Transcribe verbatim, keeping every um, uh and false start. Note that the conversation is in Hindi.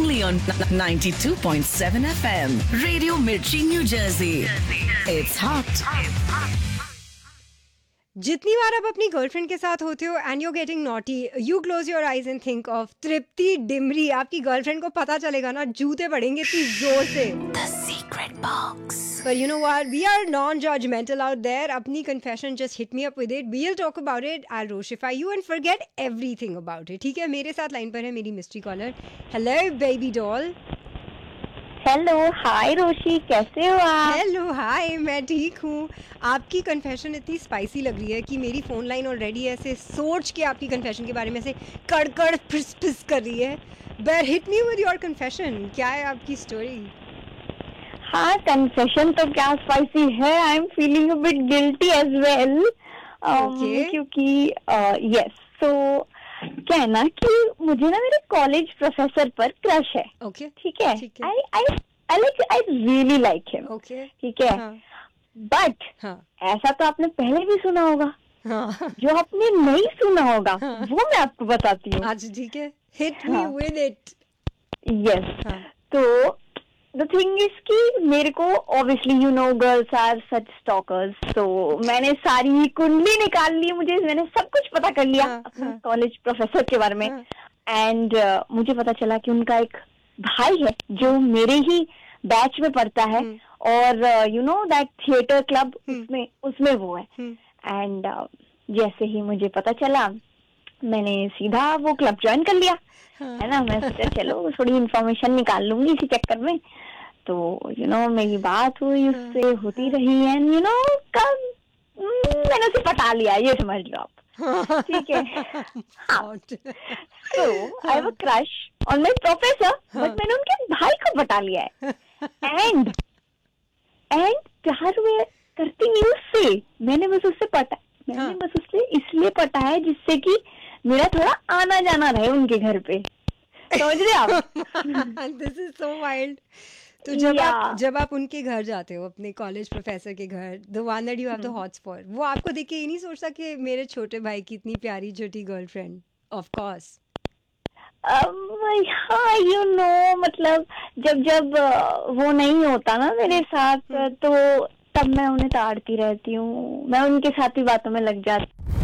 only on ninety-two point seven F M. Radio Mirchi, New Jersey. It's hot. जितनी बार आप अपनी गर्लफ्रेंड के साथ होते हो and you getting naughty, you close your eyes and think of तृप्ति डिमरी. आपकी गर्लफ्रेंड को पता चलेगा ना, जूते पड़ेंगे इतनी जोर से. The secret box. But you know what? We are non-judgmental out there. अपनी confession, just hit me up with it. We'll talk about it. I'll roshify you and forget everything about it. ठीक है, मेरे साथ लाइन पर है मेरी mystery collar. Hello baby doll. Hello, हाय रोशी, कैसे हो आप? हेलो हाय, मैं ठीक हूँ. आपकी कन्फेशन इतनी स्पाइसी लग रही है कि मेरी फ़ोन लाइन ऑलरेडी ऐसे सोच के आपकी कन्फेशन के बारे में ऐसे कड़कड़ फिस फिस कर रही है. But hit me with your confession. क्या है आपकी स्टोरी? हाँ, कन्फेशन तो क्या स्पाइसी है. I am feeling a bit guilty as well, क्योंकि यस, सो क्या है ना कि मुझे ना मेरे कॉलेज प्रोफेसर पर क्रश है. ओके, ठीक है. आई आई I like I really like him. Okay, ठीक है. बट ऐसा तो आपने पहले भी सुना होगा. हाँ. जो आपने नहीं सुना होगा वो मैं आपको बताती हूँ. आज ठीक है, hit me with it. Yes. तो द थिंग इज कि मेरे को obviously you know girls are such stalkers, तो मैंने सारी कुंडली निकाल ली. मुझे मैंने सब कुछ पता कर लिया अपने कॉलेज प्रोफेसर के बारे में. एंड uh, मुझे पता चला कि उनका एक भाई है जो मेरे ही बैच में पढ़ता है, और you know that theatre club, उसमें उसमें वो है. एंड uh, जैसे ही मुझे पता चला, मैंने सीधा वो क्लब ज्वाइन कर लिया. है ना, मैं सोचा चलो थोड़ी इन्फॉर्मेशन निकाल लूंगी इसी चक्कर में. तो यू नो मेरी बात हुई उससे, होती रही, एंड यू नो कब मैंने उसे पटा लिया, ये समझ लो आप. ठीक है. तो I have a crush on my professor, but मैंने उनके भाई को पटा लिया है. एंड एंड प्यार में करती नहीं उससे, मैंने बस उससे पटा मैंने बस उससे इसलिए पटा है जिससे कि मेरा थोड़ा आना जाना रहे उनके घर पे. समझ रहे आप? This is so wild. तो जब yeah. आप जब आप उनके घर जाते हो, अपने कॉलेज प्रोफेसर के घर, the one that you have the hot spot, वो आपको देख के ये नहीं सोचता कि मेरे छोटे भाई की इतनी प्यारी छोटी गर्लफ्रेंड? Of course. हाँ, यू नो मतलब जब जब वो नहीं होता ना मेरे साथ, तो तब मैं उन्हें ताड़ती रहती हूँ. मैं उनके साथ ही बातों में लग जाती.